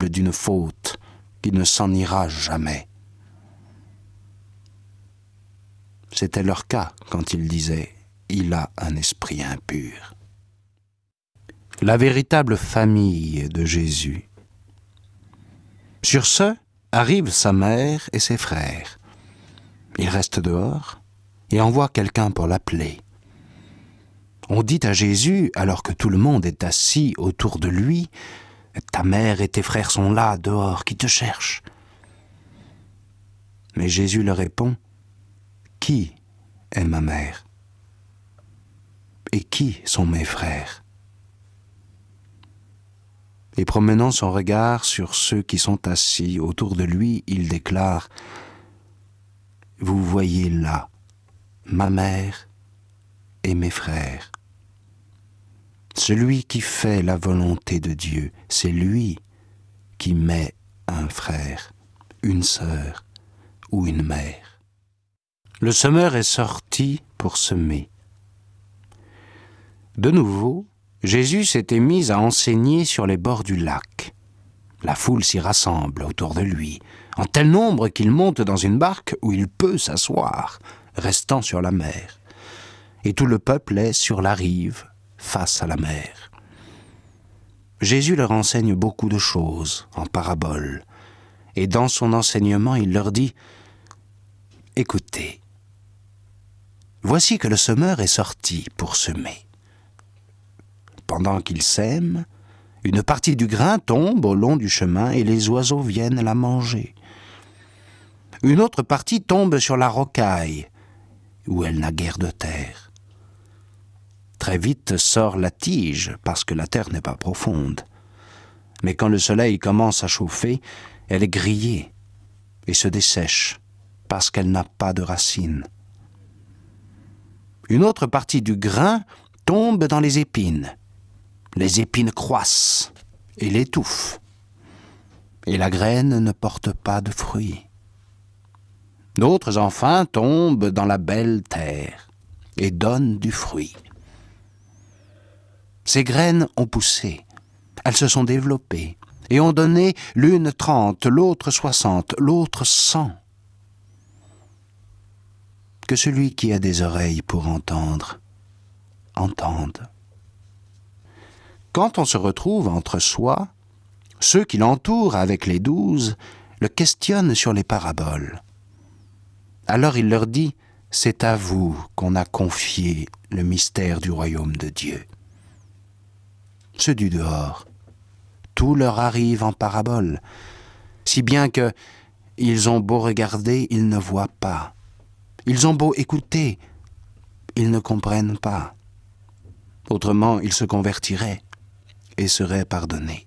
coupable d'une faute qui ne s'en ira jamais. C'était leur cas quand ils disaient « Il a un esprit impur ». La véritable famille de Jésus. Sur ce, arrivent sa mère et ses frères. Il reste dehors et envoie quelqu'un pour l'appeler. On dit à Jésus, alors que tout le monde est assis autour de lui, « Ta mère et tes frères sont là, dehors, qui te cherchent. » Mais Jésus leur répond, « Qui est ma mère? Et qui sont mes frères? » Et promenant son regard sur ceux qui sont assis autour de lui, il déclare « Vous voyez là ma mère et mes frères. Celui qui fait la volonté de Dieu, c'est lui qui met un frère, une sœur ou une mère. » Le semeur est sorti pour semer. De nouveau, Jésus s'était mis à enseigner sur les bords du lac. La foule s'y rassemble autour de lui, en tel nombre qu'il monte dans une barque où il peut s'asseoir, restant sur la mer. Et tout le peuple est sur la rive, face à la mer. Jésus leur enseigne beaucoup de choses en paraboles, et dans son enseignement, il leur dit « Écoutez, voici que le semeur est sorti pour semer. Pendant qu'il sème, une partie du grain tombe au long du chemin et les oiseaux viennent la manger. Une autre partie tombe sur la rocaille, où elle n'a guère de terre. Très vite sort la tige, parce que la terre n'est pas profonde. Mais quand le soleil commence à chauffer, elle est grillée et se dessèche, parce qu'elle n'a pas de racines. Une autre partie du grain tombe dans les épines. Les épines croissent et l'étouffent, et la graine ne porte pas de fruits. D'autres, enfin, tombent dans la belle terre et donnent du fruit. Ces graines ont poussé, elles se sont développées et ont donné l'une 30, l'autre 60, l'autre 100. Que celui qui a des oreilles pour entendre, entende. Quand on se retrouve entre soi, ceux qui l'entourent avec les 12 le questionnent sur les paraboles. Alors il leur dit « C'est à vous qu'on a confié le mystère du royaume de Dieu. » Ceux du dehors, tout leur arrive en parabole, si bien que ils ont beau regarder, ils ne voient pas. Ils ont beau écouter, ils ne comprennent pas. Autrement, ils se convertiraient et seraient pardonnés.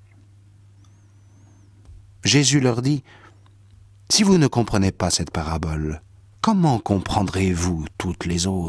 Jésus leur dit « Si vous ne comprenez pas cette parabole, comment comprendrez-vous toutes les autres? »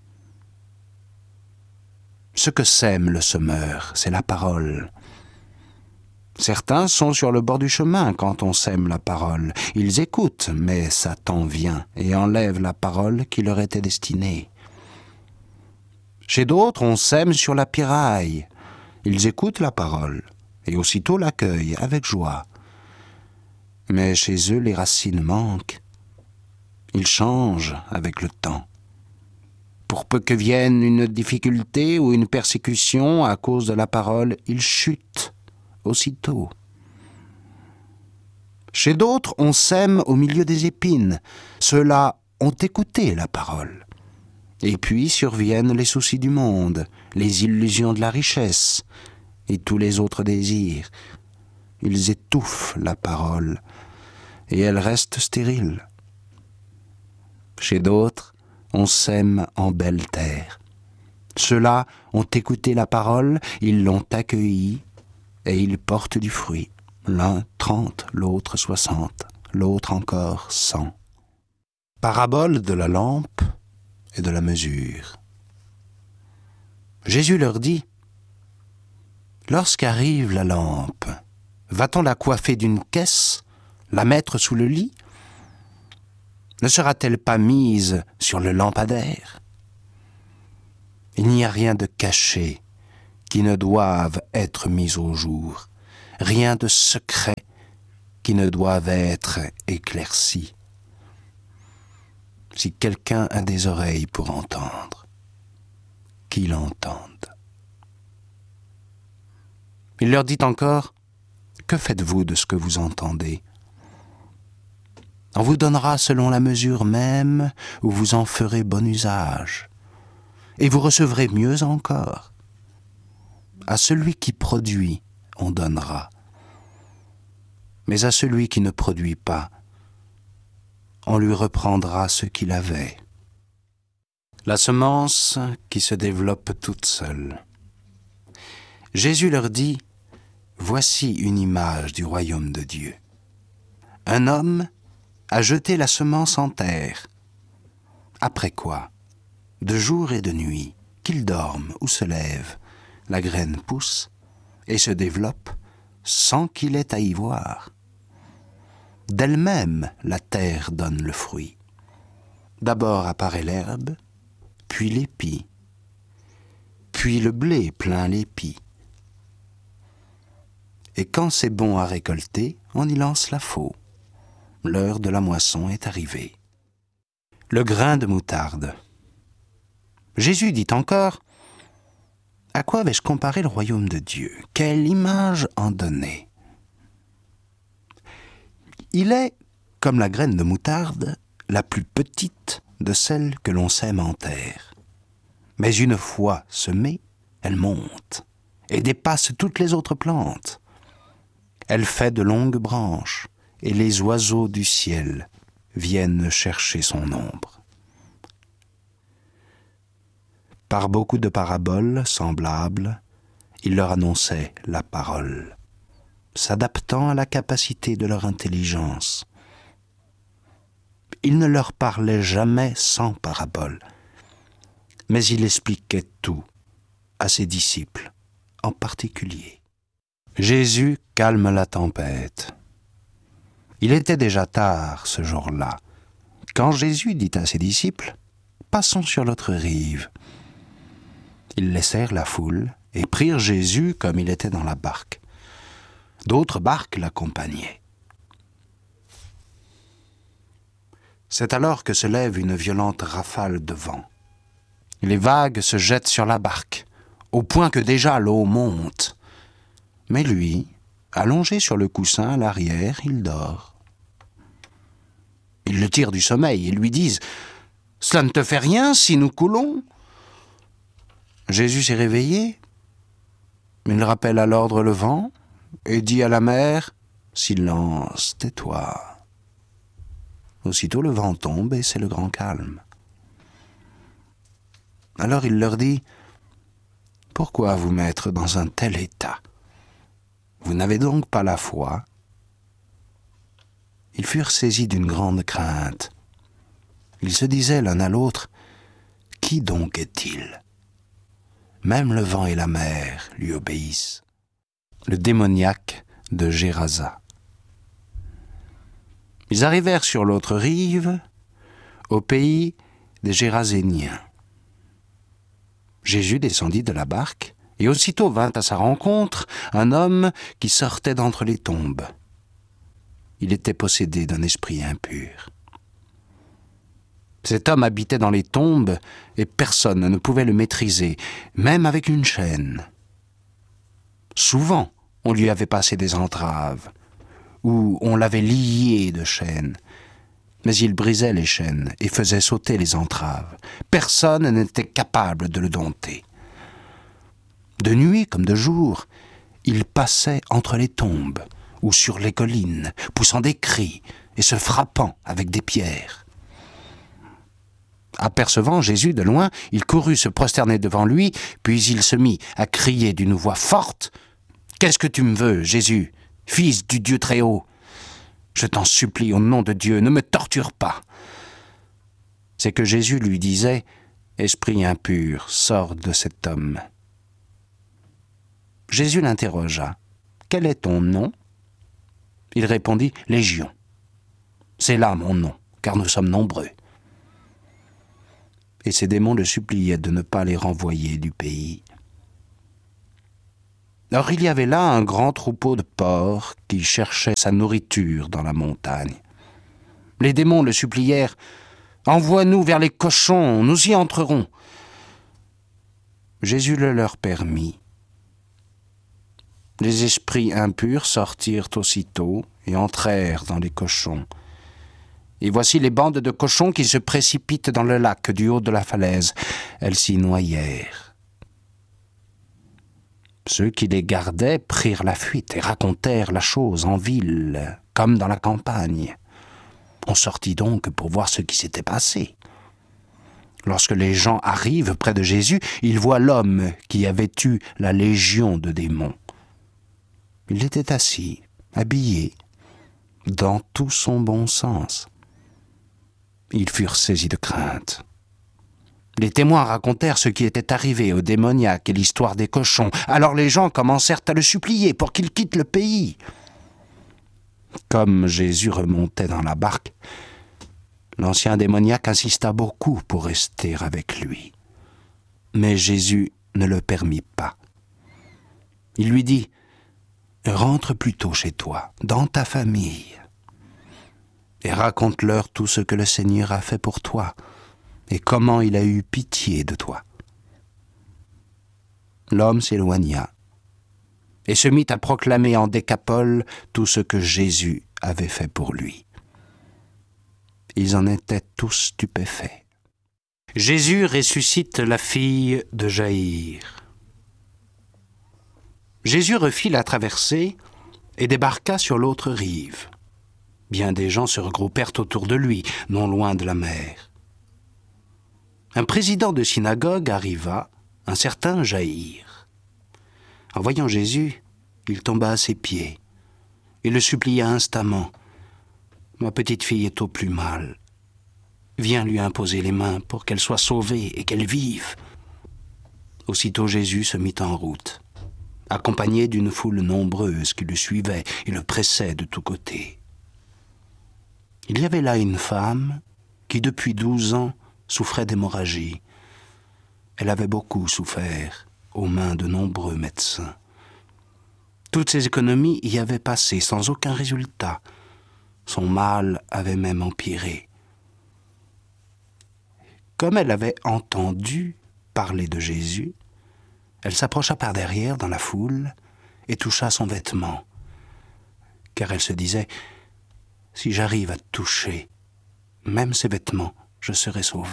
Ce que sème le semeur, c'est la parole. Certains sont sur le bord du chemin quand on sème la parole. Ils écoutent, mais Satan vient et enlève la parole qui leur était destinée. Chez d'autres, on sème sur la pierraille. Ils écoutent la parole et aussitôt l'accueillent avec joie. Mais chez eux, les racines manquent. Ils changent avec le temps. Pour peu que vienne une difficulté ou une persécution à cause de la parole, ils chutent aussitôt. Chez d'autres, on sème au milieu des épines. Ceux-là ont écouté la parole. Et puis surviennent les soucis du monde, les illusions de la richesse et tous les autres désirs. Ils étouffent la parole et elle reste stérile. Chez d'autres, on sème en belle terre. Ceux-là ont écouté la parole, ils l'ont accueillie et ils portent du fruit. L'un 30, l'autre 60, l'autre encore 100. Parabole de la lampe et de la mesure. Jésus leur dit « Lorsqu'arrive la lampe, va-t-on la coiffer d'une caisse, la mettre sous le lit? Ne sera-t-elle pas mise sur le lampadaire? Il n'y a rien de caché qui ne doive être mis au jour, rien de secret qui ne doive être éclairci. Si quelqu'un a des oreilles pour entendre, qu'il entende. Il leur dit encore, « Que faites-vous de ce que vous entendez ? On vous donnera selon la mesure même où vous en ferez bon usage, et vous recevrez mieux encore. À celui qui produit, on donnera, mais à celui qui ne produit pas, on lui reprendra ce qu'il avait. » La semence qui se développe toute seule. Jésus leur dit, « Voici une image du royaume de Dieu. Un homme a jeté la semence en terre. Après quoi, de jour et de nuit, qu'il dorme ou se lève, la graine pousse et se développe sans qu'il ait à y voir. D'elle-même, la terre donne le fruit. D'abord apparaît l'herbe, puis l'épi, puis le blé plein l'épi. Et quand c'est bon à récolter, on y lance la faux. L'heure de la moisson est arrivée. » Le grain de moutarde. Jésus dit encore, « À quoi vais-je comparer le royaume de Dieu ? Quelle image en donner ? Il est, comme la graine de moutarde, la plus petite de celles que l'on sème en terre. Mais une fois semée, elle monte et dépasse toutes les autres plantes. Elle fait de longues branches et les oiseaux du ciel viennent chercher son ombre. » Par beaucoup de paraboles semblables, il leur annonçait la parole, s'adaptant à la capacité de leur intelligence. Il ne leur parlait jamais sans parabole, mais il expliquait tout à ses disciples en particulier. Jésus calme la tempête. Il était déjà tard ce jour-là, quand Jésus dit à ses disciples, « Passons sur l'autre rive. » Ils laissèrent la foule et prirent Jésus comme il était dans la barque. D'autres barques l'accompagnaient. C'est alors que se lève une violente rafale de vent. Les vagues se jettent sur la barque, au point que déjà l'eau monte. Mais lui, allongé sur le coussin à l'arrière, il dort. Ils le tirent du sommeil et lui disent « Cela ne te fait rien si nous coulons ?» Jésus s'est réveillé. Il rappelle à l'ordre le vent et dit à la mer « Silence, tais-toi ». Aussitôt le vent tombe et c'est le grand calme. Alors il leur dit « Pourquoi vous mettre dans un tel état ? Vous n'avez donc pas la foi ?» Ils furent saisis d'une grande crainte. Ils se disaient l'un à l'autre « Qui donc est-il ? Même le vent et la mer lui obéissent. » Le démoniaque de Gérasa. Ils arrivèrent sur l'autre rive, au pays des Géraséniens. Jésus descendit de la barque, et aussitôt vint à sa rencontre un homme qui sortait d'entre les tombes. Il était possédé d'un esprit impur. Cet homme habitait dans les tombes, et personne ne pouvait le maîtriser, même avec une chaîne. Souvent, on lui avait passé des entraves, ou on l'avait lié de chaînes. Mais il brisait les chaînes et faisait sauter les entraves. Personne n'était capable de le dompter. De nuit comme de jour, il passait entre les tombes ou sur les collines, poussant des cris et se frappant avec des pierres. Apercevant Jésus de loin, il courut se prosterner devant lui, puis il se mit à crier d'une voix forte « Qu'est-ce que tu me veux, Jésus, fils du Dieu très haut ? Je t'en supplie, au nom de Dieu, ne me torture pas. » C'est que Jésus lui disait « Esprit impur, sors de cet homme. » Jésus l'interrogea « Quel est ton nom ?» Il répondit « Légion. C'est là mon nom, car nous sommes nombreux. » Et ces démons le suppliaient de ne pas les renvoyer du pays. Or il y avait là un grand troupeau de porcs qui cherchait sa nourriture dans la montagne. Les démons le supplièrent « Envoie-nous vers les cochons, nous y entrerons ». Jésus le leur permit. Les esprits impurs sortirent aussitôt et entrèrent dans les cochons. Et voici les bandes de cochons qui se précipitent dans le lac du haut de la falaise. Elles s'y noyèrent. Ceux qui les gardaient prirent la fuite et racontèrent la chose en ville, comme dans la campagne. On sortit donc pour voir ce qui s'était passé. Lorsque les gens arrivent près de Jésus, ils voient l'homme qui avait eu la légion de démons. Il était assis, habillé, dans tout son bon sens. Ils furent saisis de crainte. Les témoins racontèrent ce qui était arrivé au démoniaque et l'histoire des cochons. Alors les gens commencèrent à le supplier pour qu'il quitte le pays. Comme Jésus remontait dans la barque, l'ancien démoniaque insista beaucoup pour rester avec lui. Mais Jésus ne le permit pas. Il lui dit « Rentre plutôt chez toi, dans ta famille, et raconte-leur tout ce que le Seigneur a fait pour toi et comment il a eu pitié de toi. » L'homme s'éloigna et se mit à proclamer en Décapole tout ce que Jésus avait fait pour lui. Ils en étaient tous stupéfaits. Jésus ressuscite la fille de Jaïr. Jésus refit la traversée et débarqua sur l'autre rive. Bien des gens se regroupèrent autour de lui, non loin de la mer. Un président de synagogue arriva, un certain Jaïr. En voyant Jésus, il tomba à ses pieds et le supplia instamment. « Ma petite fille est au plus mal. Viens lui imposer les mains pour qu'elle soit sauvée et qu'elle vive. » Aussitôt Jésus se mit en route, accompagné d'une foule nombreuse qui le suivait et le pressait de tous côtés. Il y avait là une femme qui, depuis 12 ans, souffrait d'hémorragie. Elle avait beaucoup souffert aux mains de nombreux médecins. Toutes ses économies y avaient passé sans aucun résultat. Son mal avait même empiré. Comme elle avait entendu parler de Jésus, elle s'approcha par derrière dans la foule et toucha son vêtement, car elle se disait « Si j'arrive à toucher même ses vêtements, je serai sauvée. »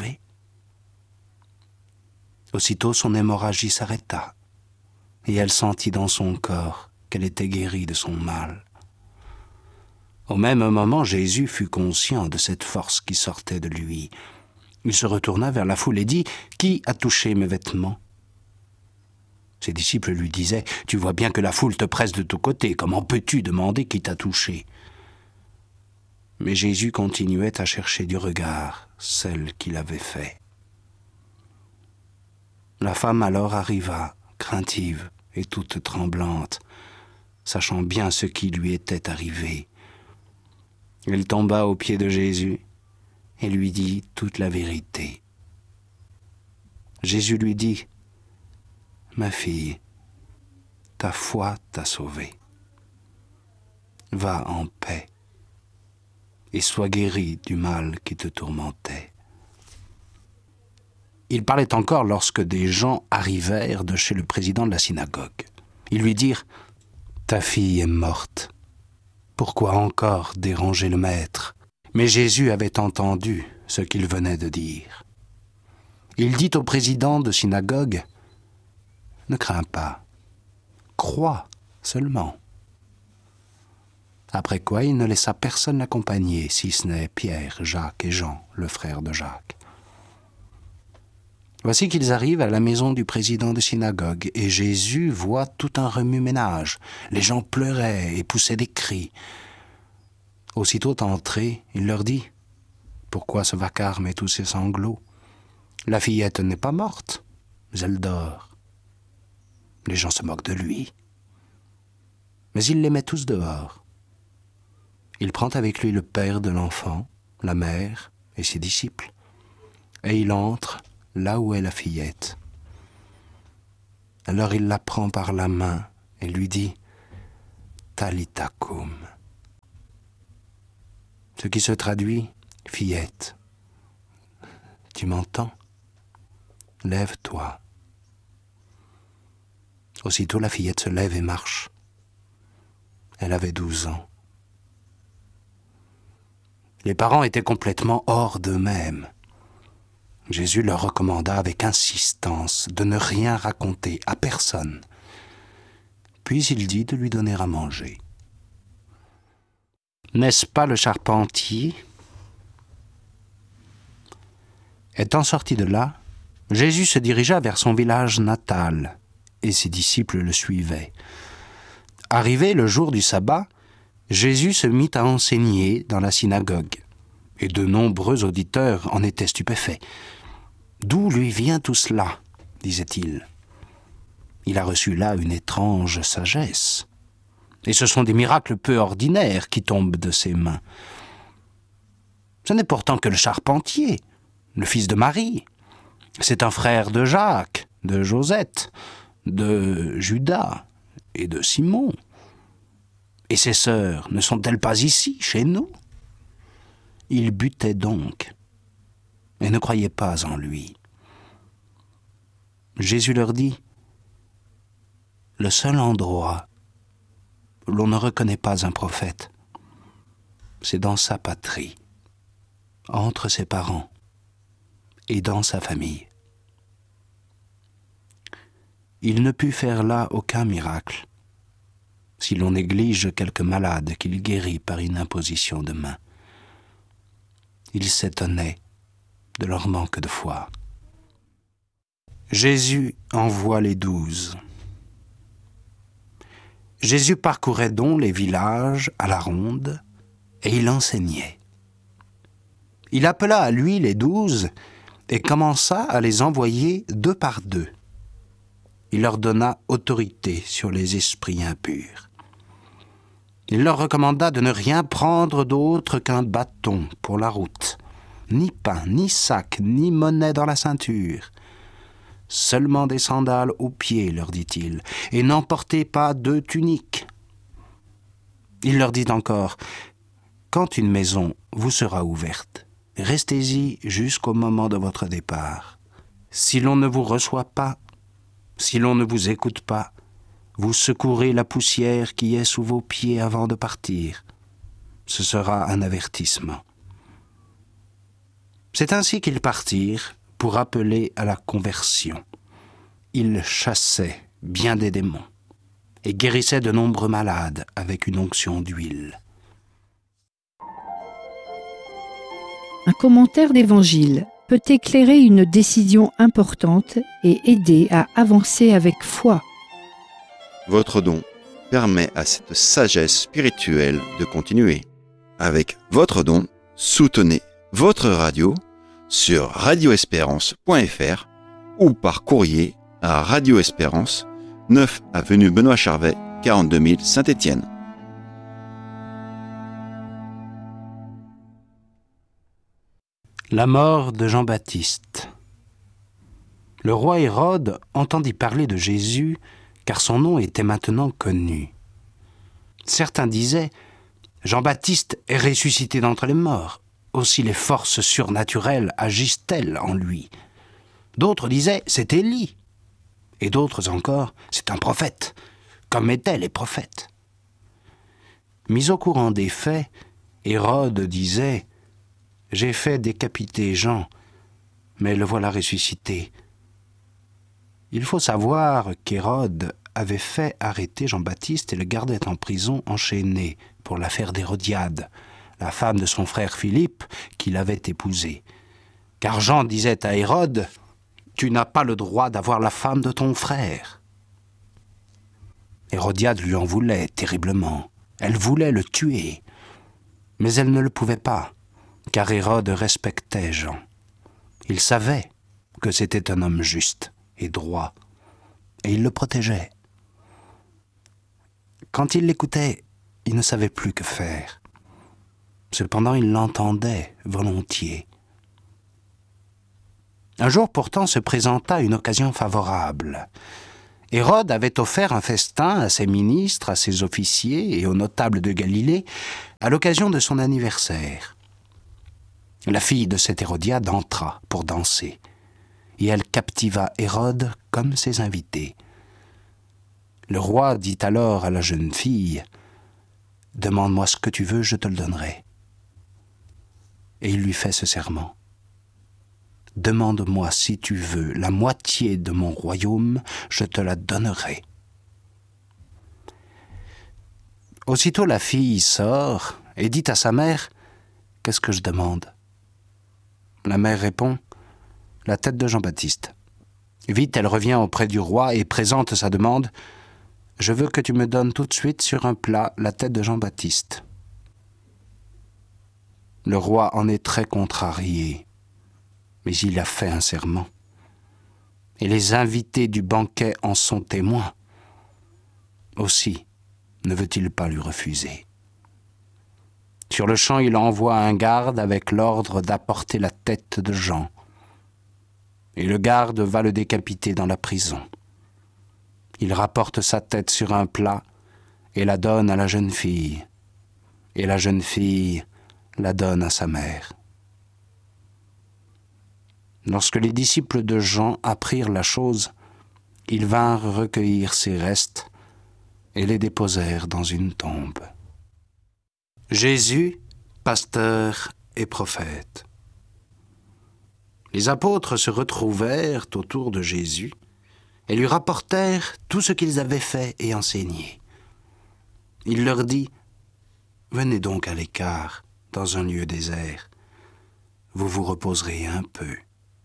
Aussitôt son hémorragie s'arrêta, et elle sentit dans son corps qu'elle était guérie de son mal. Au même moment, Jésus fut conscient de cette force qui sortait de lui. Il se retourna vers la foule et dit « Qui a touché mes vêtements ?» Ses disciples lui disaient « Tu vois bien que la foule te presse de tous côtés, comment peux-tu demander qui t'a touché ?» Mais Jésus continuait à chercher du regard celle qui l'avait fait. La femme alors arriva, craintive et toute tremblante, sachant bien ce qui lui était arrivé. Elle tomba aux pieds de Jésus et lui dit toute la vérité. Jésus lui dit « Ma fille, ta foi t'a sauvée. Va en paix et sois guérie du mal qui te tourmentait. » Il parlait encore lorsque des gens arrivèrent de chez le président de la synagogue. Ils lui dirent « Ta fille est morte. Pourquoi encore déranger le maître ?» Mais Jésus avait entendu ce qu'il venait de dire. Il dit au président de synagogue « Ne crains pas, crois seulement. » Après quoi il ne laissa personne l'accompagner, si ce n'est Pierre, Jacques et Jean, le frère de Jacques. Voici qu'ils arrivent à la maison du président de synagogue, et Jésus voit tout un remue-ménage. Les gens pleuraient et poussaient des cris. Aussitôt entré, il leur dit « Pourquoi ce vacarme et tous ces sanglots? La fillette n'est pas morte, mais elle dort. » Les gens se moquent de lui. Mais il les met tous dehors. Il prend avec lui le père de l'enfant, la mère et ses disciples, et il entre là où est la fillette. Alors il la prend par la main et lui dit « Talita koum », ce qui se traduit « Fillette, tu m'entends? Lève-toi ». Aussitôt la fillette se lève et marche. Elle avait 12 ans. Les parents étaient complètement hors d'eux-mêmes. Jésus leur recommanda avec insistance de ne rien raconter à personne. Puis il dit de lui donner à manger. N'est-ce pas le charpentier? Étant sorti de là, Jésus se dirigea vers son village natal, et ses disciples le suivaient. Arrivé le jour du sabbat, Jésus se mit à enseigner dans la synagogue, et de nombreux auditeurs en étaient stupéfaits. « D'où lui vient tout cela ?» disait-il. « Il a reçu là une étrange sagesse, et ce sont des miracles peu ordinaires qui tombent de ses mains. Ce n'est pourtant que le charpentier, le fils de Marie. C'est un frère de Jacques, de Josette, de Judas et de Simon. Et ses sœurs ne sont-elles pas ici, chez nous ?» Ils butaient donc et ne croyaient pas en lui. Jésus leur dit « Le seul endroit où l'on ne reconnaît pas un prophète, c'est dans sa patrie, entre ses parents et dans sa famille. » Il ne put faire là aucun miracle, si l'on néglige quelques malades qu'il guérit par une imposition de main. Il s'étonnait de leur manque de foi. Jésus envoie les 12. Jésus parcourait donc les villages à la ronde et il enseignait. Il appela à lui les 12 et commença à les envoyer 2 par 2. Il leur donna autorité sur les esprits impurs. Il leur recommanda de ne rien prendre d'autre qu'un bâton pour la route, ni pain, ni sac, ni monnaie dans la ceinture. Seulement des sandales aux pieds, leur dit-il, et n'emportez pas 2 tuniques. Il leur dit encore, quand une maison vous sera ouverte, restez-y jusqu'au moment de votre départ. Si l'on ne vous reçoit pas, si l'on ne vous écoute pas, vous secourez la poussière qui est sous vos pieds avant de partir. Ce sera un avertissement. C'est ainsi qu'ils partirent pour appeler à la conversion. Ils chassaient bien des démons et guérissaient de nombreux malades avec une onction d'huile. Un commentaire d'évangile peut éclairer une décision importante et aider à avancer avec foi. Votre don permet à cette sagesse spirituelle de continuer. Avec votre don, soutenez votre radio sur radioespérance.fr ou par courrier à Radio Espérance, 9 avenue Benoît Charvet, 42 000 Saint-Étienne. La mort de Jean-Baptiste. Le roi Hérode entendit parler de Jésus car son nom était maintenant connu. Certains disaient « Jean-Baptiste est ressuscité d'entre les morts, aussi les forces surnaturelles agissent-elles en lui ?» D'autres disaient « C'est Élie » et d'autres encore « C'est un prophète, comme étaient les prophètes. » Mis au courant des faits, Hérode disait « J'ai fait décapiter Jean, mais le voilà ressuscité. » Il faut savoir qu'Hérode avait fait arrêter Jean-Baptiste et le gardait en prison enchaîné pour l'affaire d'Hérodiade, la femme de son frère Philippe qu'il avait épousée. Car Jean disait à Hérode « Tu n'as pas le droit d'avoir la femme de ton frère. » Hérodiade lui en voulait terriblement. Elle voulait le tuer, mais elle ne le pouvait pas, car Hérode respectait Jean. Il savait que c'était un homme juste et droit, et il le protégeait. Quand il l'écoutait, il ne savait plus que faire. Cependant, il l'entendait volontiers. Un jour pourtant se présenta une occasion favorable. Hérode avait offert un festin à ses ministres, à ses officiers et aux notables de Galilée à l'occasion de son anniversaire. La fille de cette Hérodiade entra pour danser, et elle captiva Hérode comme ses invités. Le roi dit alors à la jeune fille « Demande-moi ce que tu veux, je te le donnerai. » Et il lui fait ce serment. « Demande-moi si tu veux la moitié de mon royaume, je te la donnerai. » Aussitôt la fille sort et dit à sa mère « Qu'est-ce que je demande ?» La mère répond « La tête de Jean-Baptiste. » Vite, elle revient auprès du roi et présente sa demande « Je veux que tu me donnes tout de suite sur un plat la tête de Jean-Baptiste. » Le roi en est très contrarié, mais il a fait un serment. Et les invités du banquet en sont témoins. Aussi, ne veut-il pas lui refuser. Sur le champ, il envoie un garde avec l'ordre d'apporter la tête de Jean. Et le garde va le décapiter dans la prison. Il rapporte sa tête sur un plat et la donne à la jeune fille. Et la jeune fille la donne à sa mère. Lorsque les disciples de Jean apprirent la chose, ils vinrent recueillir ses restes et les déposèrent dans une tombe. Jésus, pasteur et prophète. Les apôtres se retrouvèrent autour de Jésus et lui rapportèrent tout ce qu'ils avaient fait et enseigné. Il leur dit « Venez donc à l'écart, dans un lieu désert. Vous vous reposerez un peu. »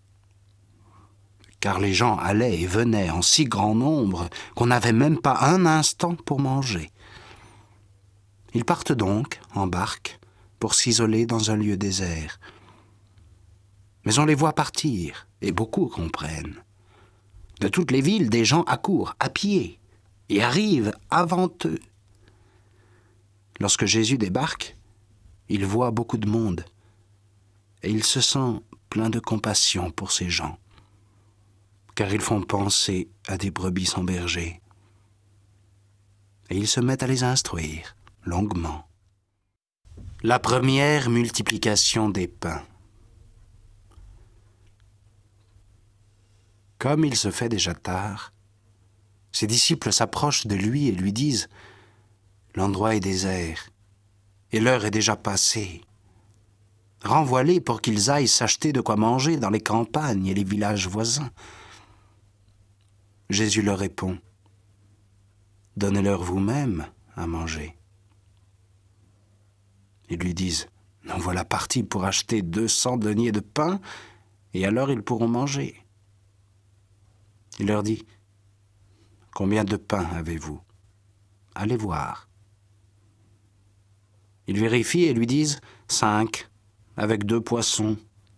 Car les gens allaient et venaient en si grand nombre qu'on n'avait même pas un instant pour manger. Ils partent donc en barque pour s'isoler dans un lieu désert. Mais on les voit partir, et beaucoup comprennent. De toutes les villes, des gens accourent à pied et arrivent avant eux. Lorsque Jésus débarque, il voit beaucoup de monde et il se sent plein de compassion pour ces gens, car ils font penser à des brebis sans berger. Et il se met à les instruire longuement. La première multiplication des pains. Comme il se fait déjà tard, ses disciples s'approchent de lui et lui disent « L'endroit est désert, et l'heure est déjà passée. Renvoie-les pour qu'ils aillent s'acheter de quoi manger dans les campagnes et les villages voisins. » Jésus leur répond « Donnez-leur vous-même à manger. » Ils lui disent « Nous voilà partis pour acheter 200 deniers de pain, et alors ils pourront manger. » Il leur dit « Combien de pain avez-vous? Allez voir. » Ils vérifient et lui disent « 5, avec 2 poissons. »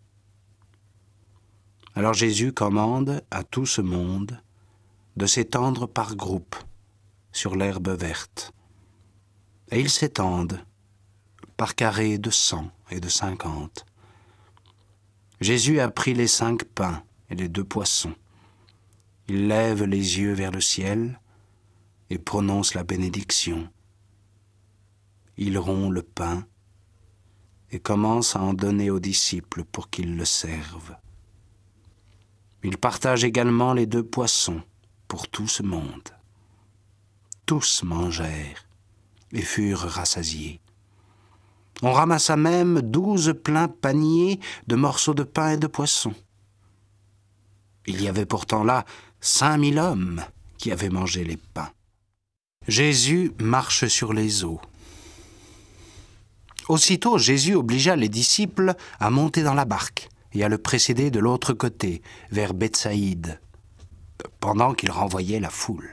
Alors Jésus commande à tout ce monde de s'étendre par groupes sur l'herbe verte. Et ils s'étendent par carrés de 100 et de 50. Jésus a pris les 5 pains et les 2 poissons. Il lève les yeux vers le ciel et prononce la bénédiction. Il rompt le pain et commence à en donner aux disciples pour qu'ils le servent. Il partage également les 2 poissons pour tout ce monde. Tous mangèrent et furent rassasiés. On ramassa même 12 pleins paniers de morceaux de pain et de poissons. Il y avait pourtant là 5000 hommes qui avaient mangé les pains. Jésus marche sur les eaux. Aussitôt, Jésus obligea les disciples à monter dans la barque et à le précéder de l'autre côté, vers Bethsaïde, pendant qu'il renvoyait la foule.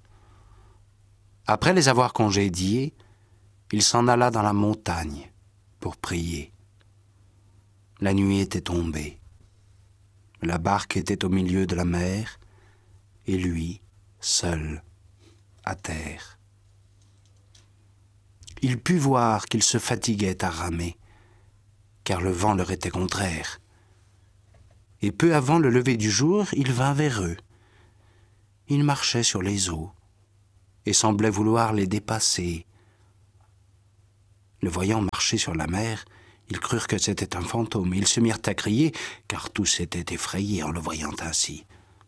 Après les avoir congédiés, il s'en alla dans la montagne pour prier. La nuit était tombée. La barque était au milieu de la mer, et lui, seul, à terre. Il put voir qu'il se fatiguait à ramer, car le vent leur était contraire. Et peu avant le lever du jour, il vint vers eux. Il marchait sur les eaux et semblait vouloir les dépasser. Le voyant marcher sur la mer, ils crurent que c'était un fantôme. Ils se mirent à crier, car tous étaient effrayés en le voyant ainsi.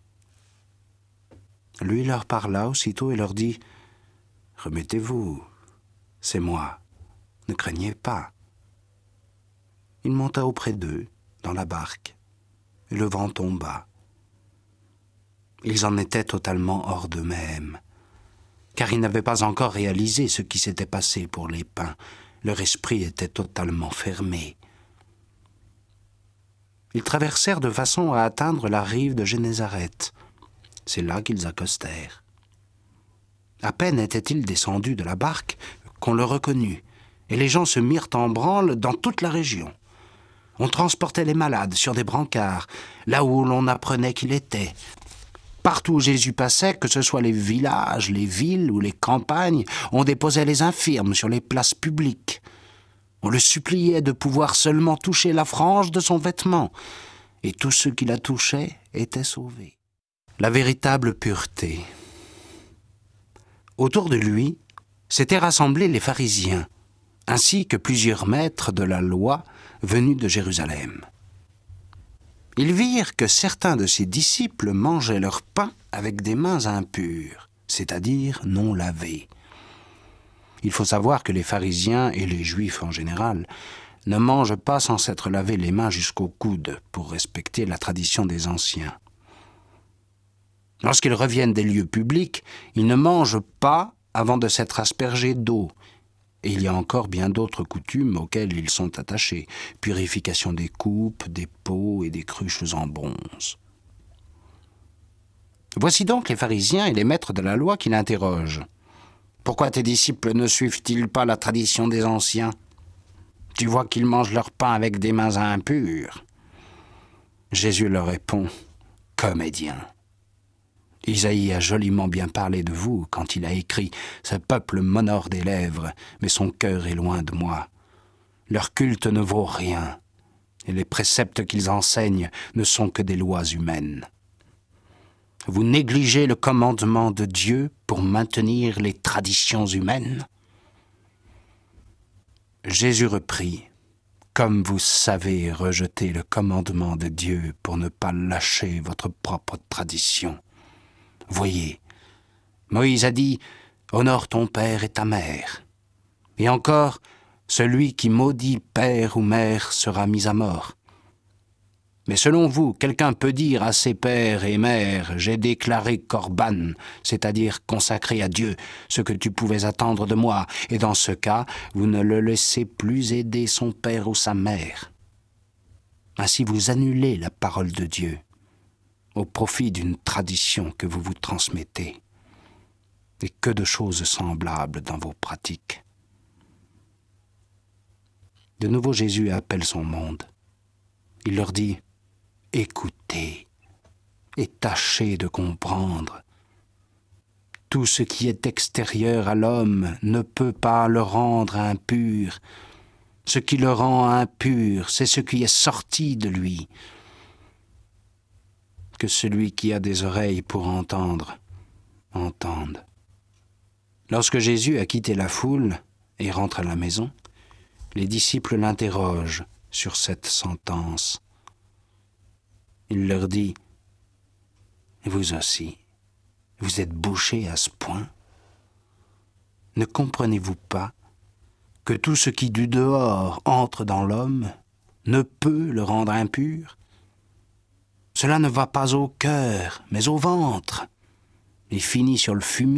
Lui leur parla aussitôt et leur dit « Remettez-vous, c'est moi, ne craignez pas. » Il monta auprès d'eux, dans la barque, et le vent tomba. Ils en étaient totalement hors d'eux-mêmes, car ils n'avaient pas encore réalisé ce qui s'était passé pour les pains. Leur esprit était totalement fermé. Ils traversèrent de façon à atteindre la rive de Génézareth. C'est là qu'ils accostèrent. À peine étaient-ils descendus de la barque qu'on le reconnut, et les gens se mirent en branle dans toute la région. On transportait les malades sur des brancards, là où l'on apprenait qu'il était. Partout où Jésus passait, que ce soit les villages, les villes ou les campagnes, on déposait les infirmes sur les places publiques. On le suppliait de pouvoir seulement toucher la frange de son vêtement, et tous ceux qui la touchaient étaient sauvés. La véritable pureté. Autour de lui s'étaient rassemblés les pharisiens, ainsi que plusieurs maîtres de la loi venus de Jérusalem. Ils virent que certains de ses disciples mangeaient leur pain avec des mains impures, c'est-à-dire non lavées. Il faut savoir que les pharisiens et les juifs en général ne mangent pas sans s'être lavé les mains jusqu'au coude pour respecter la tradition des anciens. Lorsqu'ils reviennent des lieux publics, ils ne mangent pas avant de s'être aspergés d'eau. Et il y a encore bien d'autres coutumes auxquelles ils sont attachés. Purification des coupes, des pots et des cruches en bronze. Voici donc les pharisiens et les maîtres de la loi qui l'interrogent. « Pourquoi tes disciples ne suivent-ils pas la tradition des anciens ? Tu vois qu'ils mangent leur pain avec des mains impures. » Jésus leur répond « Comédien !» Isaïe a joliment bien parlé de vous quand il a écrit « Ce peuple m'honore des lèvres, mais son cœur est loin de moi. Leur culte ne vaut rien, et les préceptes qu'ils enseignent ne sont que des lois humaines. Vous négligez le commandement de Dieu pour maintenir les traditions humaines. » Jésus reprit « Comme vous savez rejeter le commandement de Dieu pour ne pas lâcher votre propre tradition. Voyez, Moïse a dit « Honore ton père et ta mère. » Et encore, celui qui maudit père ou mère sera mis à mort. Mais selon vous, quelqu'un peut dire à ses pères et mères « J'ai déclaré Corban, c'est-à-dire consacré à Dieu, ce que tu pouvais attendre de moi. » Et dans ce cas, vous ne le laissez plus aider son père ou sa mère. Ainsi vous annulez la parole de Dieu au profit d'une tradition que vous vous transmettez. Et que de choses semblables dans vos pratiques. De nouveau, Jésus appelle son monde. Il leur dit « Écoutez et tâchez de comprendre. Tout ce qui est extérieur à l'homme ne peut pas le rendre impur. Ce qui le rend impur, c'est ce qui est sorti de lui. Que celui qui a des oreilles pour entendre, entende. » Lorsque Jésus a quitté la foule et rentre à la maison, les disciples l'interrogent sur cette sentence. Il leur dit « Vous aussi, vous êtes bouchés à ce point? Ne comprenez-vous pas que tout ce qui du dehors entre dans l'homme ne peut le rendre impur? Cela ne va pas au cœur, mais au ventre, et finit sur le fumier. »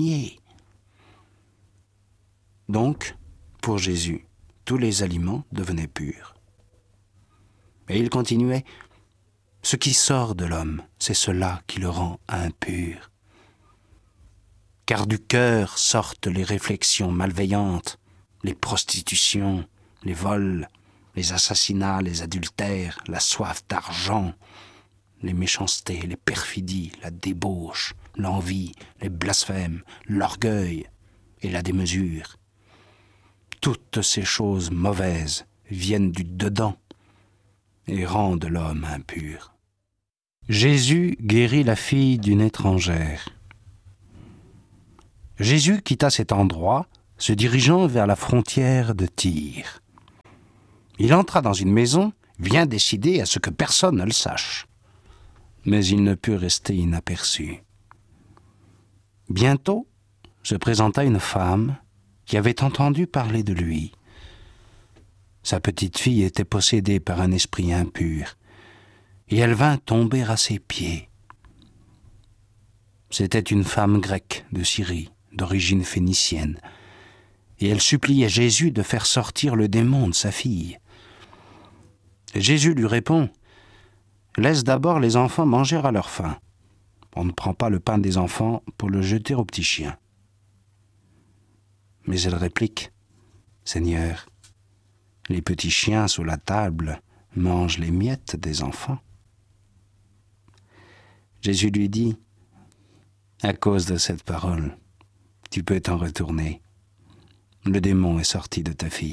Donc, pour Jésus, tous les aliments devenaient purs. Et il continuait « Ce qui sort de l'homme, c'est cela qui le rend impur. Car du cœur sortent les réflexions malveillantes, les prostitutions, les vols, les assassinats, les adultères, la soif d'argent, les méchancetés, les perfidies, la débauche, l'envie, les blasphèmes, l'orgueil et la démesure. Toutes ces choses mauvaises viennent du dedans et rendent l'homme impur. » Jésus guérit la fille d'une étrangère. Jésus quitta cet endroit, se dirigeant vers la frontière de Tyr. Il entra dans une maison, bien décidé à ce que personne ne le sache. Mais il ne put rester inaperçu. Bientôt se présenta une femme qui avait entendu parler de lui. Sa petite fille était possédée par un esprit impur, et elle vint tomber à ses pieds. C'était une femme grecque de Syrie, d'origine phénicienne, et elle suppliait Jésus de faire sortir le démon de sa fille. Et Jésus lui répond « Laisse d'abord les enfants manger à leur faim. On ne prend pas le pain des enfants pour le jeter aux petits chiens. » Mais elle réplique « Seigneur, les petits chiens sous la table mangent les miettes des enfants. » Jésus lui dit « À cause de cette parole, tu peux t'en retourner. Le démon est sorti de ta fille. »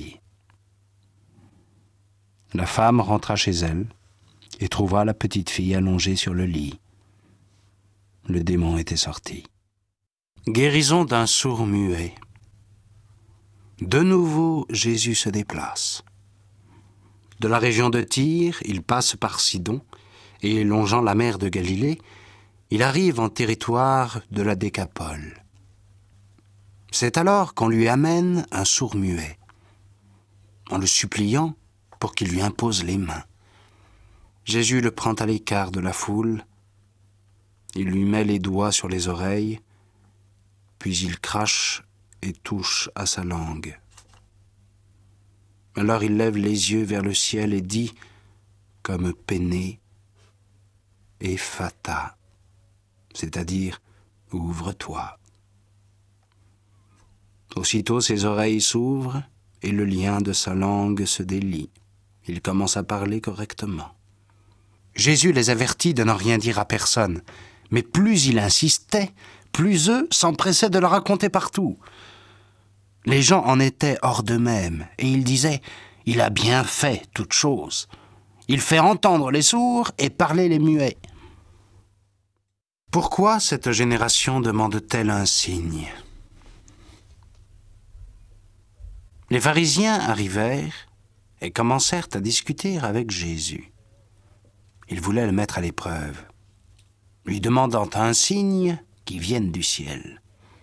La femme rentra chez elle et trouva la petite fille allongée sur le lit. Le démon était sorti. Guérison d'un sourd-muet. De nouveau, Jésus se déplace. De la région de Tyr, il passe par Sidon et, longeant la mer de Galilée, il arrive en territoire de la Décapole. C'est alors qu'on lui amène un sourd-muet, en le suppliant pour qu'il lui impose les mains. Jésus le prend à l'écart de la foule, il lui met les doigts sur les oreilles, puis il crache et touche à sa langue. Alors il lève les yeux vers le ciel et dit, comme peiné, « Ephata », c'est-à-dire « Ouvre-toi ». Aussitôt ses oreilles s'ouvrent et le lien de sa langue se délie. Il commence à parler correctement. Jésus les avertit de ne rien dire à personne, mais plus il insistait, plus eux s'empressaient de le raconter partout. Les gens en étaient hors d'eux-mêmes, et ils disaient « Il a bien fait toute chose. Il fait entendre les sourds et parler les muets. » Pourquoi cette génération demande-t-elle un signe ? Les pharisiens arrivèrent et commencèrent à discuter avec Jésus. Ils voulaient le mettre à l'épreuve, lui demandant un signe qui vienne du ciel.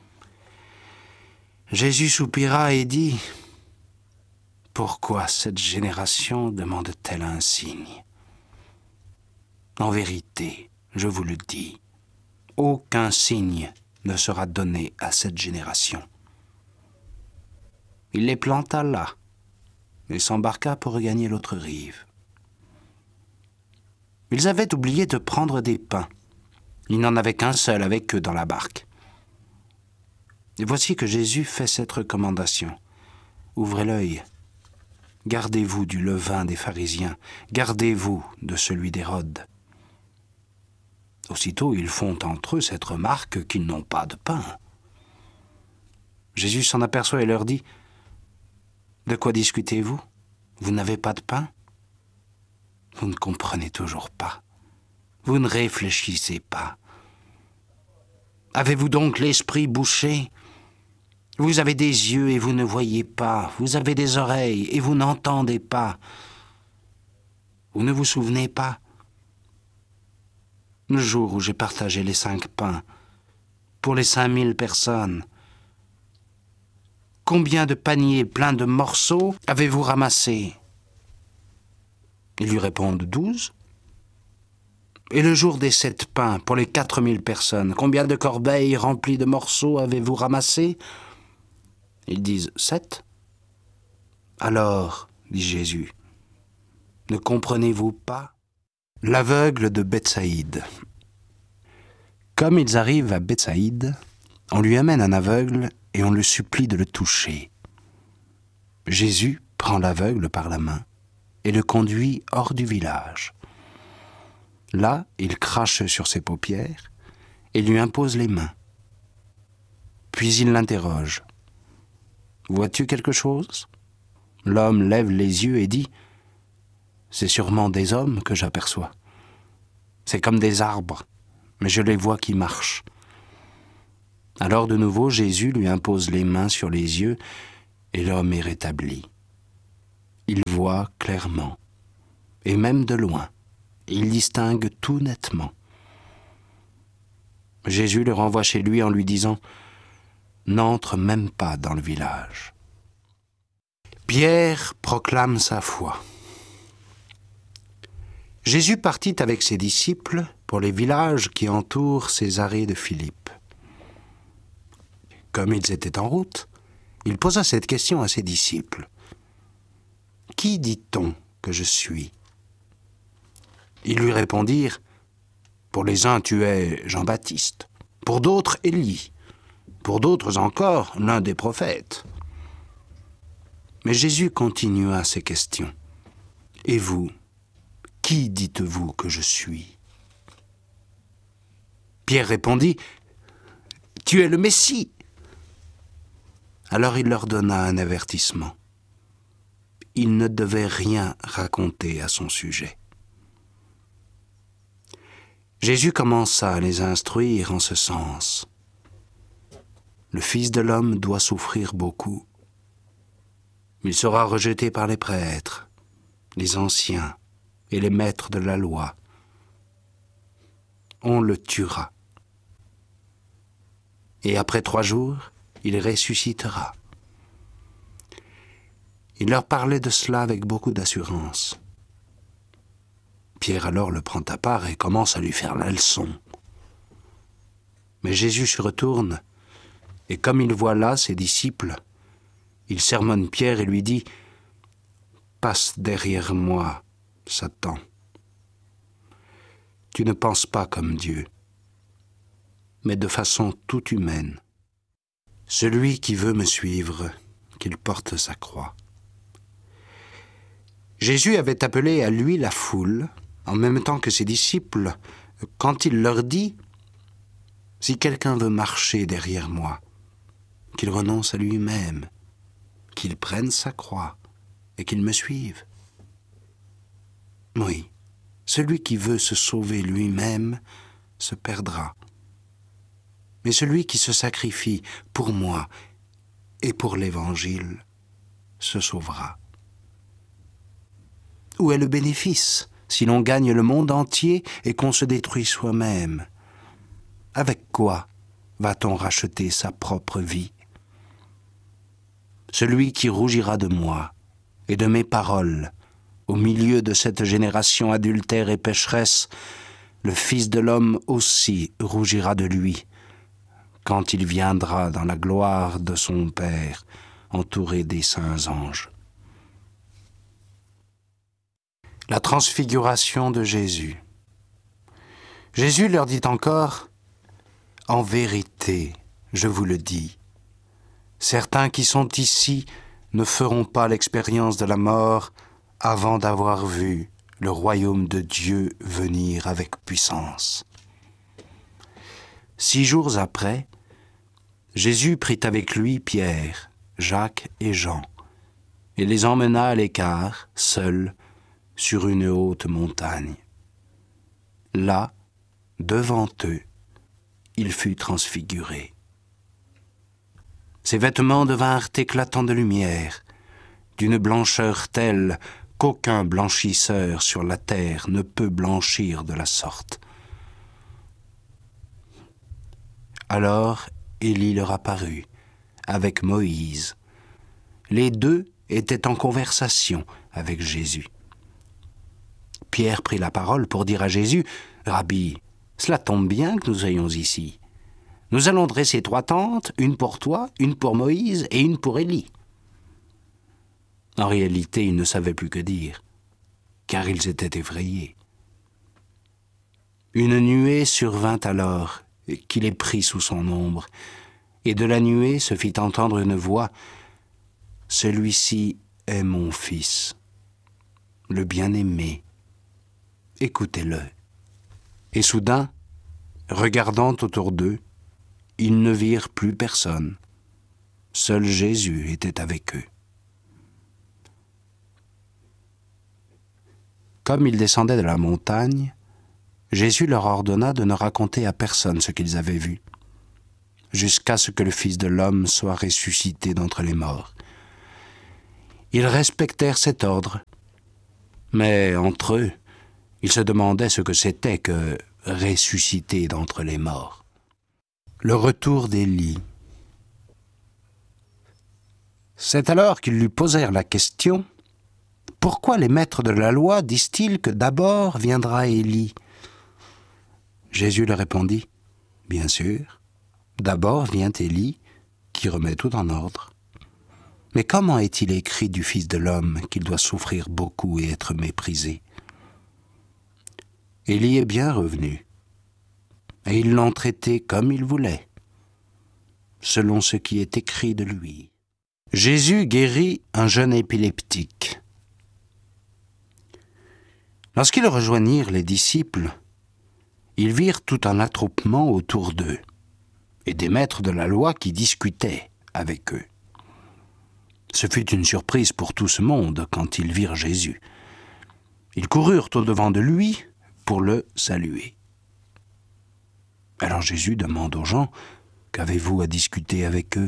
Jésus soupira et dit « Pourquoi cette génération demande-t-elle un signe ? En vérité, je vous le dis, aucun signe ne sera donné à cette génération. » Il les planta là et s'embarqua pour regagner l'autre rive. Ils avaient oublié de prendre des pains. Il n'en avait qu'un seul avec eux dans la barque. Et voici que Jésus fait cette recommandation. Ouvrez l'œil. Gardez-vous du levain des pharisiens. Gardez-vous de celui d'Hérode. Aussitôt, ils font entre eux cette remarque qu'ils n'ont pas de pain. Jésus s'en aperçoit et leur dit « De quoi discutez-vous ? Vous n'avez pas de pain ? Vous ne comprenez toujours pas. Vous ne réfléchissez pas. Avez-vous donc l'esprit bouché ? Vous avez des yeux et vous ne voyez pas. Vous avez des oreilles et vous n'entendez pas. Vous ne vous souvenez pas ? Le jour où j'ai partagé les 5 pains pour les 5000 personnes, combien de paniers pleins de morceaux avez-vous ramassés ? Ils lui répondent 12. Et le jour des 7 pains pour les 4000 personnes, combien de corbeilles remplies de morceaux avez-vous ramassés ? Ils disent 7. Alors, dit Jésus, ne comprenez-vous pas ? L'aveugle de Bethsaïde. Comme ils arrivent à Bethsaïde, on lui amène un aveugle et on le supplie de le toucher. Jésus prend l'aveugle par la main et le conduit hors du village. Là, il crache sur ses paupières et lui impose les mains. Puis il l'interroge. « Vois-tu quelque chose ?» L'homme lève les yeux et dit « C'est sûrement des hommes que j'aperçois. C'est comme des arbres, mais je les vois qui marchent. » Alors de nouveau, Jésus lui impose les mains sur les yeux et l'homme est rétabli. Il voit clairement, et même de loin. Il distingue tout nettement. Jésus le renvoie chez lui en lui disant « N'entre même pas dans le village ». Pierre proclame sa foi. Jésus partit avec ses disciples pour les villages qui entourent Césarée de Philippe. Comme ils étaient en route, il posa cette question à ses disciples. « Qui dit-on que je suis ?» Ils lui répondirent « Pour les uns, tu es Jean-Baptiste, pour d'autres, Élie, pour d'autres encore, l'un des prophètes. » Mais Jésus continua ses questions. « Et vous, qui dites-vous que je suis ?» Pierre répondit « Tu es le Messie. » Alors il leur donna un avertissement. Ils ne devaient rien raconter à son sujet. Jésus commença à les instruire en ce sens. Le Fils de l'homme doit souffrir beaucoup. Il sera rejeté par les prêtres, les anciens et les maîtres de la loi. On le tuera. Et après 3 jours, il ressuscitera. Il leur parlait de cela avec beaucoup d'assurance. Pierre alors le prend à part et commence à lui faire la leçon. Mais Jésus se retourne, et comme il voit là ses disciples, il sermonne Pierre et lui dit « Passe derrière moi, Satan. Tu ne penses pas comme Dieu, mais de façon toute humaine. Celui qui veut me suivre, qu'il porte sa croix. » Jésus avait appelé à lui la foule, en même temps que ses disciples, quand il leur dit « Si quelqu'un veut marcher derrière moi, qu'il renonce à lui-même, qu'il prenne sa croix et qu'il me suive. » Oui, celui qui veut se sauver lui-même se perdra. Mais celui qui se sacrifie pour moi et pour l'Évangile se sauvera. Où est le bénéfice si l'on gagne le monde entier et qu'on se détruit soi-même? Avec quoi va-t-on racheter sa propre vie? Celui qui rougira de moi et de mes paroles au milieu de cette génération adultère et pécheresse, le Fils de l'homme aussi rougira de lui, quand il viendra dans la gloire de son Père, entouré des saints anges. La transfiguration de Jésus. Jésus leur dit encore « En vérité, je vous le dis, certains qui sont ici ne feront pas l'expérience de la mort avant d'avoir vu le royaume de Dieu venir avec puissance. » 6 jours après, Jésus prit avec lui Pierre, Jacques et Jean, et les emmena à l'écart, seuls, sur une haute montagne. Là, devant eux, il fut transfiguré. Ses vêtements devinrent éclatants de lumière, d'une blancheur telle qu'aucun blanchisseur sur la terre ne peut blanchir de la sorte. Alors Élie leur apparut, avec Moïse. Les 2 étaient en conversation avec Jésus. Pierre prit la parole pour dire à Jésus « Rabbi, cela tombe bien que nous soyons ici. Nous allons dresser 3 tentes, une pour toi, une pour Moïse et une pour Élie. » En réalité, ils ne savaient plus que dire, car ils étaient effrayés. Une nuée survint alors, qui les prit sous son ombre, et de la nuée se fit entendre une voix « Celui-ci est mon fils, le bien-aimé. Écoutez-le. » Et soudain, regardant autour d'eux, ils ne virent plus personne. Seul Jésus était avec eux. Comme ils descendaient de la montagne, Jésus leur ordonna de ne raconter à personne ce qu'ils avaient vu. jusqu'à ce que le Fils de l'homme soit ressuscité d'entre les morts. Ils respectèrent cet ordre, mais entre eux, ils se demandaient ce que c'était que ressusciter d'entre les morts. Le retour d'Élie. C'est alors qu'ils lui posèrent la question « Pourquoi les maîtres de la loi disent-ils que d'abord viendra Élie ?» Jésus leur répondit « Bien sûr, d'abord vient Élie qui remet tout en ordre. Mais comment est-il écrit du Fils de l'homme qu'il doit souffrir beaucoup et être méprisé ?» Élie est bien revenu, et ils l'ont traité comme il voulait, selon ce qui est écrit de lui. Jésus guérit un jeune épileptique. Lorsqu'ils rejoignirent les disciples, ils virent tout un attroupement autour d'eux, et des maîtres de la loi qui discutaient avec eux. Ce fut une surprise pour tout ce monde quand ils virent Jésus. Ils coururent au-devant de lui pour le saluer. Alors Jésus demande aux gens « Qu'avez-vous à discuter avec eux ?»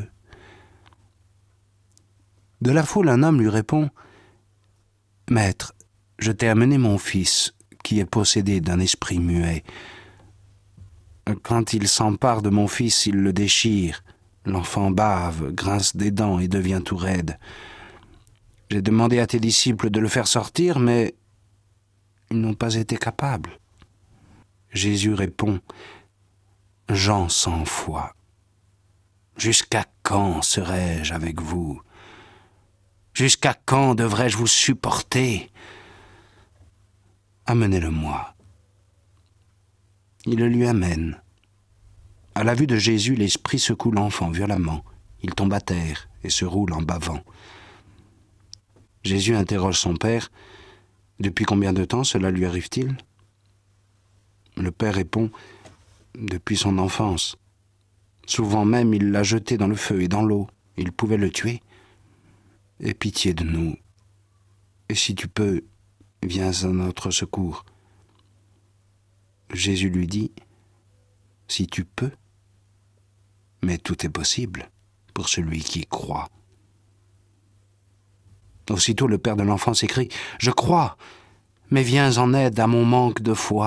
De la foule, un homme lui répond « Maître, je t'ai amené mon fils, qui est possédé d'un esprit muet. Quand il s'empare de mon fils, il le déchire. L'enfant bave, grince des dents et devient tout raide. J'ai demandé à tes disciples de le faire sortir, mais ils n'ont pas été capables. » Jésus répond « Gens sans foi, jusqu'à quand serai-je avec vous ? Jusqu'à quand devrais-je vous supporter ? Amenez-le-moi. » Il le lui amène. À la vue de Jésus, l'esprit secoue l'enfant violemment. Il tombe à terre et se roule en bavant. Jésus interroge son père. « Depuis combien de temps cela lui arrive-t-il » Le père répond « Depuis son enfance. Souvent même, il l'a jeté dans le feu et dans l'eau. Il pouvait le tuer. Aie pitié de nous. Et si tu peux, viens à notre secours. » Jésus lui dit « Si tu peux, mais tout est possible pour celui qui croit. » Aussitôt le père de l'enfant s'écrie « Je crois, mais viens en aide à mon manque de foi. »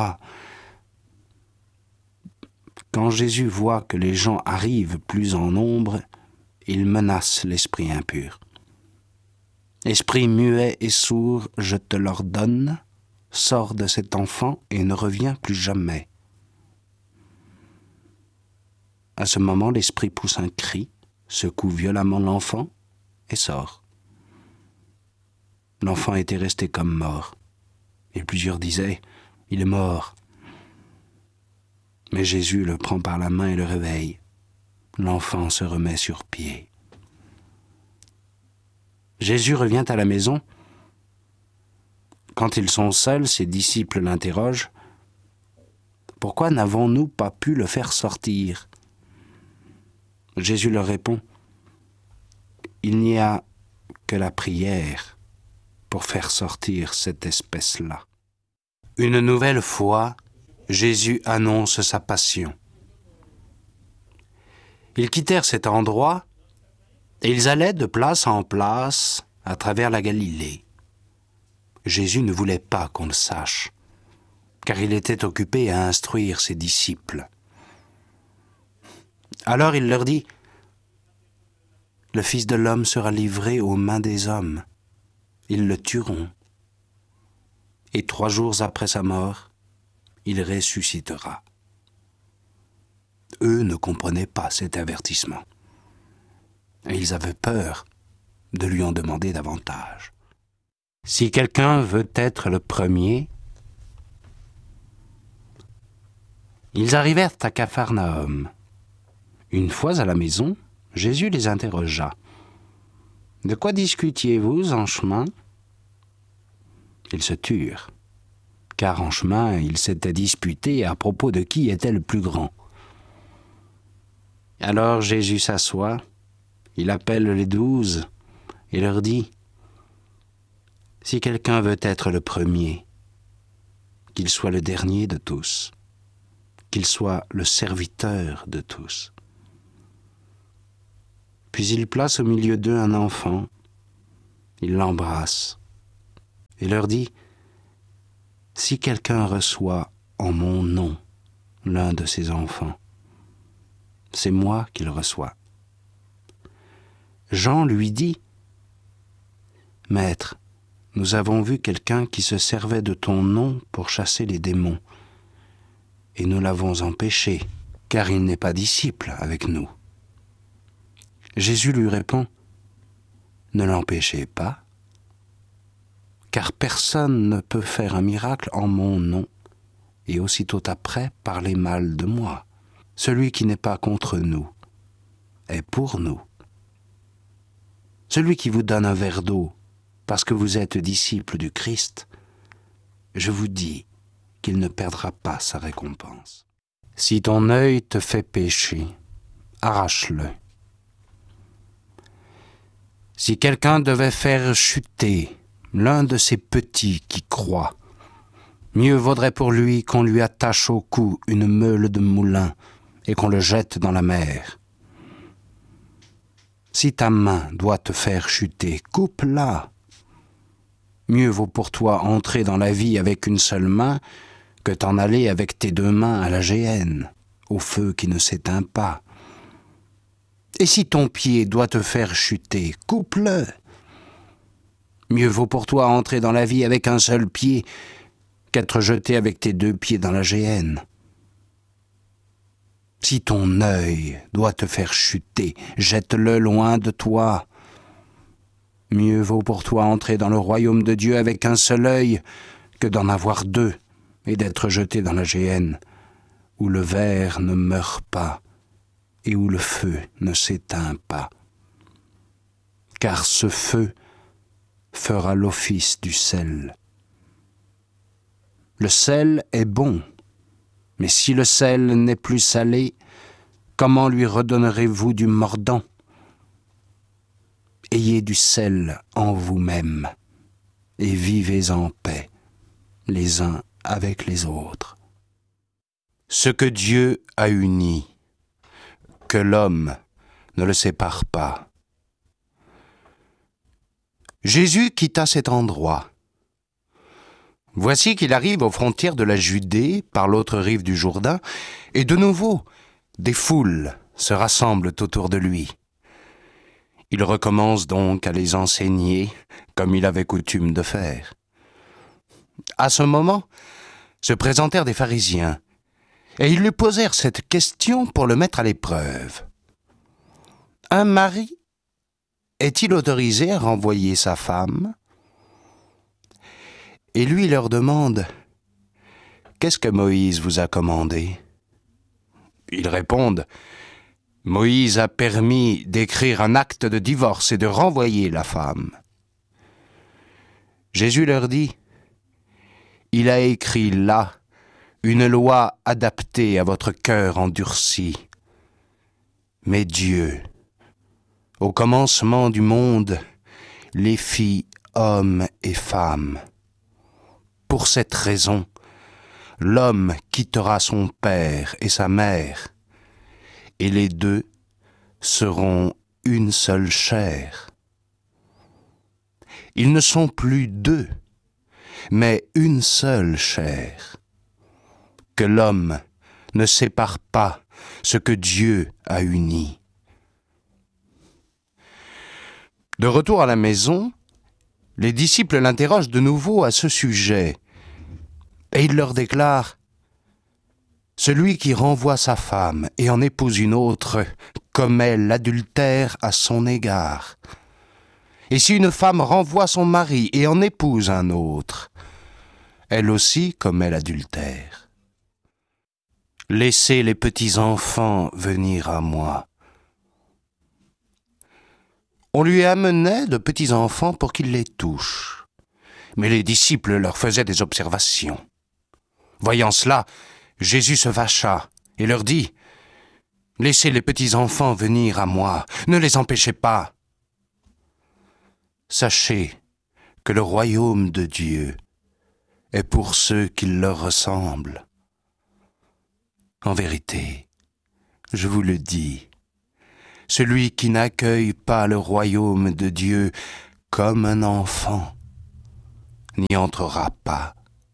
Quand Jésus voit que les gens arrivent plus en nombre, il menace l'esprit impur. « Esprit muet et sourd, je te l'ordonne, sors de cet enfant et ne reviens plus jamais. » À ce moment, l'esprit pousse un cri, secoue violemment l'enfant et sort. L'enfant était resté comme mort, et plusieurs disaient « Il est mort ». Mais Jésus le prend par la main et le réveille. L'enfant se remet sur pied. Jésus revient à la maison. Quand ils sont seuls, ses disciples l'interrogent. « Pourquoi n'avons-nous pas pu le faire sortir ?» Jésus leur répond « Il n'y a que la prière pour faire sortir cette espèce-là. » Une nouvelle fois, Jésus annonce sa passion. Ils quittèrent cet endroit et ils allaient de place en place à travers la Galilée. Jésus ne voulait pas qu'on le sache, car il était occupé à instruire ses disciples. Alors il leur dit « Le Fils de l'homme sera livré aux mains des hommes. Ils le tueront. Et 3 jours après sa mort, il ressuscitera. » Eux ne comprenaient pas cet avertissement. Et ils avaient peur de lui en demander davantage. Si quelqu'un veut être le premier, ils arrivèrent à Capharnaüm. Une fois à la maison, Jésus les interrogea. « De quoi discutiez-vous en chemin ?» Ils se turent, car en chemin, ils s'étaient disputés à propos de qui était le plus grand. Alors Jésus s'assoit, il appelle les 12 et leur dit « Si quelqu'un veut être le premier, qu'il soit le dernier de tous, qu'il soit le serviteur de tous. Puis il place au milieu d'eux un enfant. Il l'embrasse et leur dit : « Si quelqu'un reçoit en mon nom l'un de ces enfants, c'est moi qu'il reçoit. » Jean lui dit : « Maître, nous avons vu quelqu'un qui se servait de ton nom pour chasser les démons, et nous l'avons empêché, car il n'est pas disciple avec nous. » Jésus lui répond : « Ne l'empêchez pas, car personne ne peut faire un miracle en mon nom et aussitôt après parler mal de moi. Celui qui n'est pas contre nous est pour nous. Celui qui vous donne un verre d'eau parce que vous êtes disciple du Christ, je vous dis qu'il ne perdra pas sa récompense. Si ton œil te fait pécher, arrache-le. Si quelqu'un devait faire chuter l'un de ces petits qui croient, mieux vaudrait pour lui qu'on lui attache au cou une meule de moulin et qu'on le jette dans la mer. Si ta main doit te faire chuter, coupe-la. Mieux vaut pour toi entrer dans la vie avec une seule main que t'en aller avec tes deux mains à la géhenne, au feu qui ne s'éteint pas. Et si ton pied doit te faire chuter, coupe-le. Mieux vaut pour toi entrer dans la vie avec un seul pied qu'être jeté avec tes deux pieds dans la géhenne. Si ton œil doit te faire chuter, jette-le loin de toi. Mieux vaut pour toi entrer dans le royaume de Dieu avec un seul œil que d'en avoir deux et d'être jeté dans la géhenne, où le ver ne meurt pas et où le feu ne s'éteint pas. Car ce feu fera l'office du sel. Le sel est bon, mais si le sel n'est plus salé, comment lui redonnerez-vous du mordant ? Ayez du sel en vous-même et vivez en paix les uns avec les autres. Ce que Dieu a uni, que l'homme ne le sépare pas. Jésus quitta cet endroit. Voici qu'il arrive aux frontières de la Judée, par l'autre rive du Jourdain, et de nouveau, des foules se rassemblent autour de lui. Il recommence donc à les enseigner, comme il avait coutume de faire. À ce moment, se présentèrent des pharisiens, et ils lui posèrent cette question pour le mettre à l'épreuve. Un mari est-il autorisé à renvoyer sa femme ? Et lui leur demande : qu'est-ce que Moïse vous a commandé ? Ils répondent : Moïse a permis d'écrire un acte de divorce et de renvoyer la femme. Jésus leur dit : il a écrit là une loi adaptée à votre cœur endurci. Mais Dieu, au commencement du monde, les fit hommes et femmes. Pour cette raison, l'homme quittera son père et sa mère, et les deux seront une seule chair. Ils ne sont plus deux, mais une seule chair. Que l'homme ne sépare pas ce que Dieu a uni. De retour à la maison, les disciples l'interrogent de nouveau à ce sujet, et il leur déclare : celui qui renvoie sa femme et en épouse une autre commet l'adultère à son égard. Et si une femme renvoie son mari et en épouse un autre, elle aussi commet l'adultère. Laissez les petits enfants venir à moi. On lui amenait de petits enfants pour qu'il les touche, mais les disciples leur faisaient des observations. Voyant cela, Jésus se fâcha et leur dit : laissez les petits enfants venir à moi, ne les empêchez pas. Sachez que le royaume de Dieu est pour ceux qui leur ressemblent. En vérité, je vous le dis, celui qui n'accueille pas le royaume de Dieu comme un enfant n'y entrera pas. »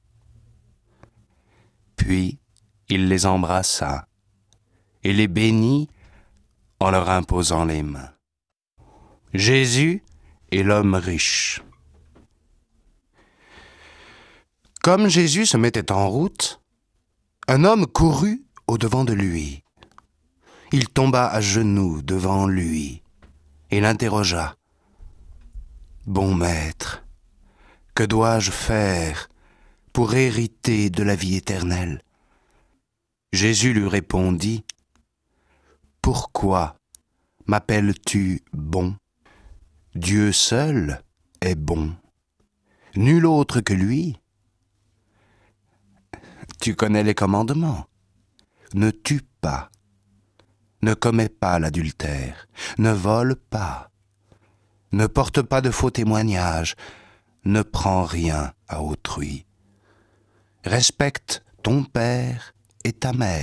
Puis il les embrassa et les bénit en leur imposant les mains. Jésus et l'homme riche. Comme Jésus se mettait en route, un homme courut au-devant de lui. Il tomba à genoux devant lui et l'interrogea. « Bon maître, que dois-je faire pour hériter de la vie éternelle ?» Jésus lui répondit. « Pourquoi m'appelles-tu bon ? Dieu seul est bon, nul autre que lui. Tu connais les commandements. Ne tue pas, ne commets pas l'adultère, ne vole pas, ne porte pas de faux témoignages, ne prends rien à autrui. Respecte ton père et ta mère. »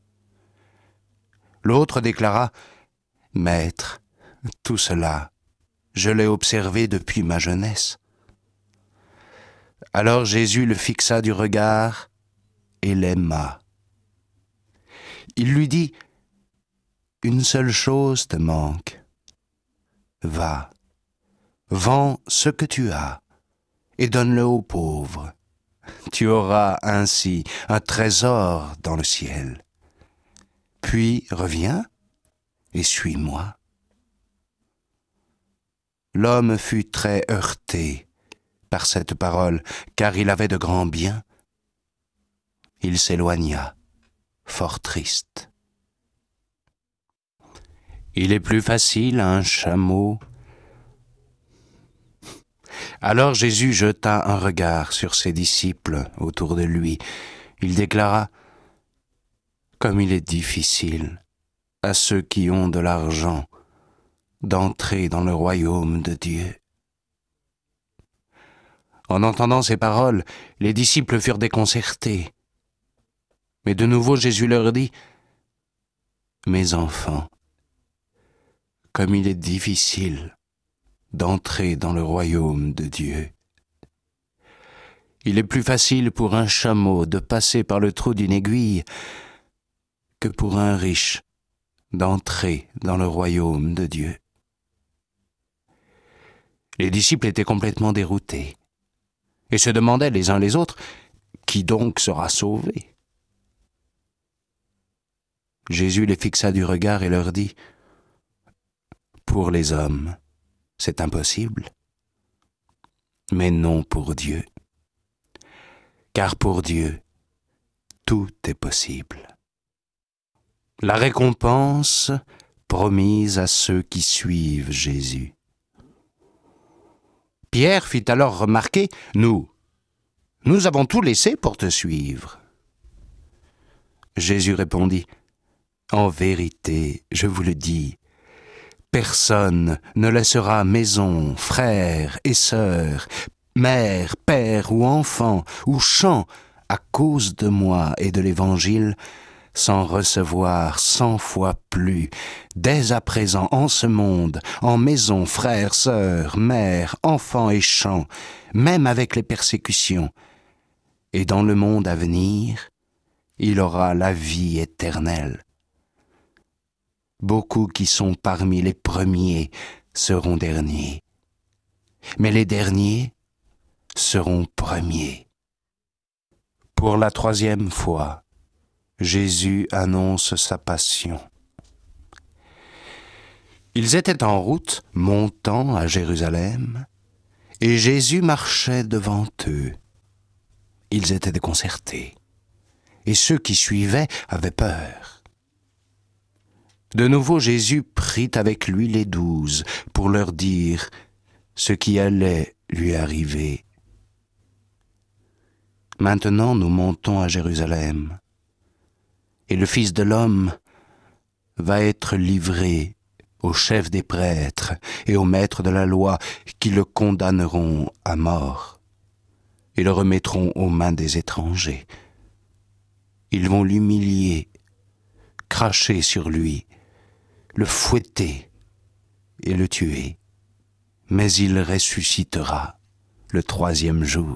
L'autre déclara, « Maître, tout cela, je l'ai observé depuis ma jeunesse. » Alors Jésus le fixa du regard et l'aima. Il lui dit, « Une seule chose te manque. Va, vends ce que tu as et donne-le aux pauvres. Tu auras ainsi un trésor dans le ciel. Puis reviens et suis-moi. » L'homme fut très heurté par cette parole, car il avait de grands biens. Il s'éloigna, fort triste. Il est plus facile à un chameau. Alors Jésus jeta un regard sur ses disciples autour de lui. Il déclara, « Comme il est difficile à ceux qui ont de l'argent d'entrer dans le royaume de Dieu. » En entendant ces paroles, les disciples furent déconcertés. Mais de nouveau Jésus leur dit, « Mes enfants, comme il est difficile d'entrer dans le royaume de Dieu. Il est plus facile pour un chameau de passer par le trou d'une aiguille que pour un riche d'entrer dans le royaume de Dieu. » Les disciples étaient complètement déroutés et se demandaient les uns les autres, « Qui donc sera sauvé ?» Jésus les fixa du regard et leur dit, « Pour les hommes, c'est impossible, mais non pour Dieu, car pour Dieu, tout est possible. » La récompense promise à ceux qui suivent Jésus. Pierre fit alors remarquer, « Nous avons tout laissé pour te suivre. » Jésus répondit, « En vérité, je vous le dis, personne ne laissera maison, frères et sœurs, mère, père ou enfant, ou champ, à cause de moi et de l'Évangile, sans recevoir 100 fois plus, dès à présent en ce monde, en maison, frères, sœurs, mères, enfants et champs, même avec les persécutions. Et dans le monde à venir, il aura la vie éternelle. Beaucoup qui sont parmi les premiers seront derniers, mais les derniers seront premiers. » Pour la 3e fois, Jésus annonce sa passion. Ils étaient en route, montant à Jérusalem, et Jésus marchait devant eux. Ils étaient déconcertés, et ceux qui suivaient avaient peur. De nouveau, Jésus prit avec lui les 12 pour leur dire ce qui allait lui arriver. « Maintenant, nous montons à Jérusalem, et le Fils de l'homme va être livré aux chefs des prêtres et aux maîtres de la loi qui le condamneront à mort et le remettront aux mains des étrangers. Ils vont l'humilier, cracher sur lui, le fouetter et le tuer. Mais il ressuscitera le 3e jour.